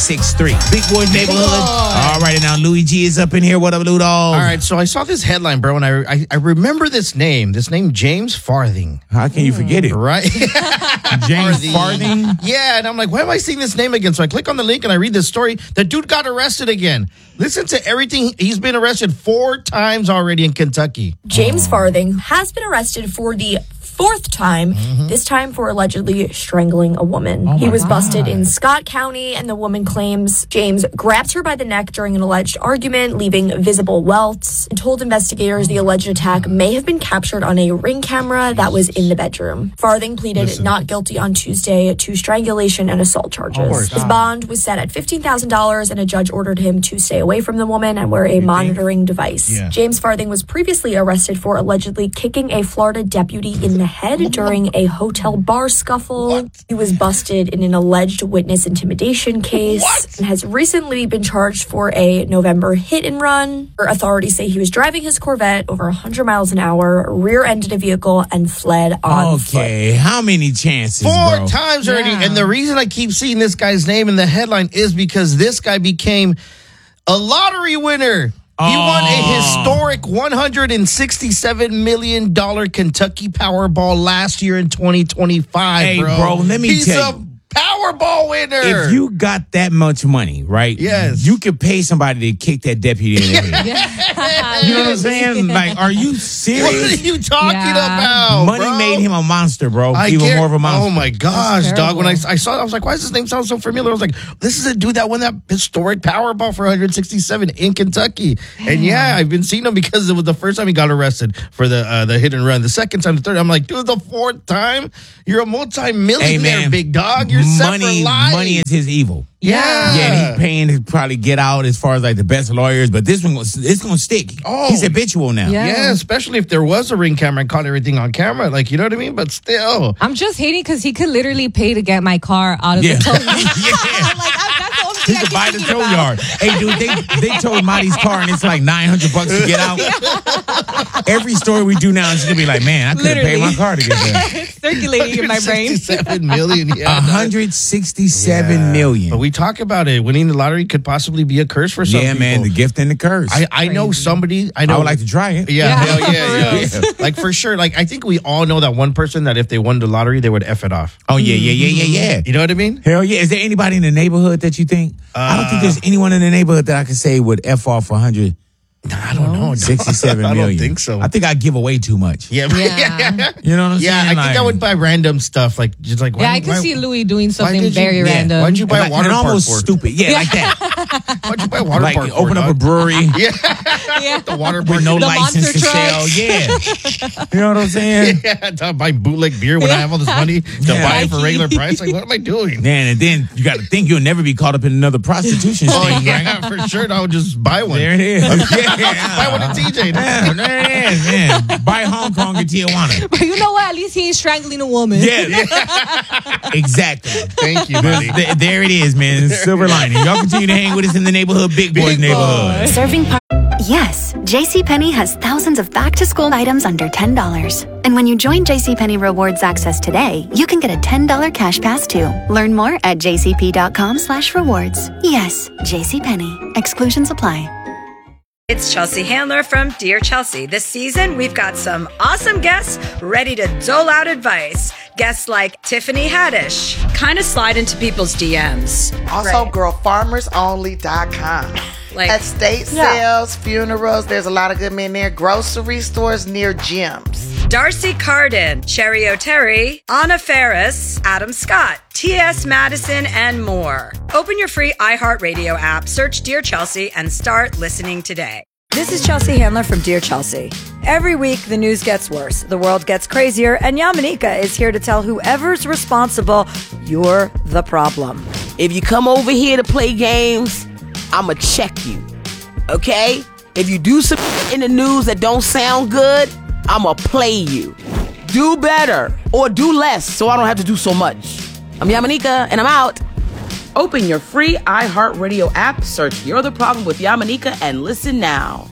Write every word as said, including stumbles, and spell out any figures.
six three. Big Boys Neighborhood. All right, and now Louis G is up in here. What up, Lou Dog? All right, so I saw this headline, bro, and I, I I remember this name. This name, James Farthing. How can you forget it? Right? James Farthing? Yeah, and I'm like, why am I seeing this name again? So I click on the link and I read this story. The dude got arrested again. Listen to everything. He's been arrested four times already in Kentucky. James Farthing has been arrested for the fourth time, mm-hmm. this time for allegedly strangling a woman. Oh he was God. busted in Scott County, and the woman claims James grabbed her by the neck during an alleged argument, leaving visible welts, and told investigators the alleged attack may have been captured on a ring camera that was in the bedroom. Farthing pleaded Listen. not guilty on Tuesday to strangulation and assault charges. His bond was set at fifteen thousand dollars, and a judge ordered him to stay away from the woman and wear a monitoring device. Yeah. James Farthing was previously arrested for allegedly kicking a Florida deputy in the head during a hotel bar scuffle. What? He was busted in an alleged witness intimidation case what? and has recently been charged for a November hit and run. Authorities say he was driving his Corvette over one hundred miles an hour, rear-ended a vehicle, and fled on foot. Okay, how many chances, Four bro? times already. Yeah. And the reason I keep seeing this guy's name in the headline is because this guy became a lottery winner. He won a historic one hundred sixty-seven million dollars Kentucky Powerball last year in twenty twenty-five, Hey, bro. bro, let me He's tell a you. Powerball winner. If you got that much money, right? Yes. You could pay somebody to kick that deputy in the head. You know what I'm saying? Like, are you serious? What are you talking Yeah. about, Money bro? made him a monster, bro. I Even get- more of a monster. Oh, my gosh, That's dog. When I, terrible. I saw it, I was like, why does this name sound so familiar? I was like, this is a dude that won that historic Powerball for one hundred sixty-seven in Kentucky. And yeah, I've been seeing him because it was the first time he got arrested for the uh, the hit and run. The second time, the third, I'm like, dude, the fourth time? You're a multi-millionaire, Hey, man. big dog. You're set money, for life. money is his evil. Yeah. Yeah, and he's paying to probably get out as far as like the best lawyers, but this one, it's going to stick. Oh. He's habitual now. Yeah. Yeah, especially if there was a ring camera and caught everything on camera. Like, you know what I mean? But still. I'm just hating because he could literally pay to get my car out of Yeah. the tow yard. Yeah. like, I, that's the only He thing I could keep buy the thinking tow about. yard. Hey, dude, they, they towed Marty's car and it's like nine hundred bucks to get out. Every story we do now is going to be like, man, I could have paid Literally. my car to get there. It's circulating in my brain. sixty-seven million. Yeah, one hundred sixty-seven million. But we talk about it. Winning the lottery could possibly be a curse for some Yeah, people. man, the gift and the curse. I, I know somebody. I know. I would like to try it. Yeah, Yeah. hell yeah, yeah. Yeah. Like for sure. Like I think we all know that one person that if they won the lottery, they would F it off. Oh, yeah, yeah, yeah, yeah, yeah. You know what I mean? Hell yeah. Is there anybody in the neighborhood that you think? I don't think there's anyone in the neighborhood that I could say would F off one hundred I don't know. sixty-seven I million. don't think so. I think I'd give away too much. Yeah, Yeah. yeah. You know what I'm Yeah, saying? I think Like- I would buy random stuff like just like. Yeah, why- I could why- see Louis doing something did you- very yeah, random. why'd you buy Like, a water and park almost for? stupid. Yeah, like that. Why'd you buy a water Like park? open for, up a dog? brewery Yeah, yeah. the water park with no The license monster to sell. trucks. Yeah. You know what I'm saying? Yeah, to buy bootleg beer when I have all this money to Yeah. buy it for regular price. Like, what am I doing? Man, and then you got to think you'll never be caught up in another prostitution Oh sting. yeah, for sure. I would just buy one. There it is. Yeah. Buy one at T J. Yeah, there it is, man. Buy Hong Kong and Tijuana. But you know what? At least he ain't strangling a woman. Yeah, exactly. Thank you, buddy. Th- There it is, man. Silver lining. Y'all continue to hang with us in the neighborhood, Big Boys Big neighborhood. Serving par- Yes, JCPenney has thousands of back-to-school items under ten dollars. And when you join JCPenney Rewards Access today, you can get a ten dollars cash pass too. Learn more at jcp.com slash rewards. Yes, JCPenney. Exclusions apply. It's Chelsea Handler from Dear Chelsea. This season, we've got some awesome guests ready to dole out advice. Guests like Tiffany Haddish, kind of slide into people's D Ms. Also, girl, farmers only dot com. Like- Estate sales, funerals, there's a lot of good men there. Grocery stores near gyms. Darcy Carden, Cherry O'Terry, Anna Ferris, Adam Scott, T S Madison, and more. Open your free iHeartRadio app, search Dear Chelsea, and start listening today. This is Chelsea Handler from Dear Chelsea. Every week, the news gets worse, the world gets crazier, and Yamanika is here to tell whoever's responsible, you're the problem. If you come over here to play games, I'ma check you, okay? If you do some in the news that don't sound good, I'ma play you. Do better or do less so I don't have to do so much. I'm Yamanika and I'm out. Open your free iHeartRadio app, search You're the Problem with Yamanika and listen now.